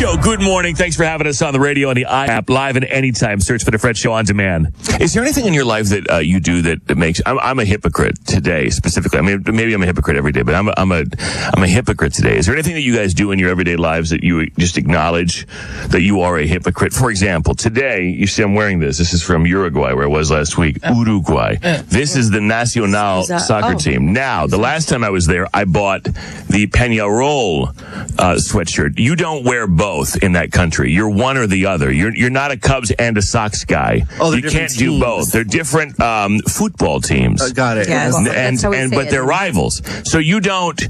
Show. Good morning. Thanks for having us on the radio and the iApp, live and anytime. Search for the Fred Show on demand. Is there anything in your life that you do that makes? I'm a hypocrite today, specifically. I mean, maybe I'm a hypocrite every day, but I'm a hypocrite today. Is there anything that you guys do in your everyday lives that you just acknowledge that you are a hypocrite? For example, today you see I'm wearing this. This is from Uruguay, where I was last week. Uruguay. This is the Nacional soccer team. Now, the last time I was there, I bought the Peñarol sweatshirt. You don't wear both in that country. You're one or the other. You're not a Cubs and a Sox guy. Oh, you can't do both. They're different football teams. Got it. Yes. But they're rivals. So you don't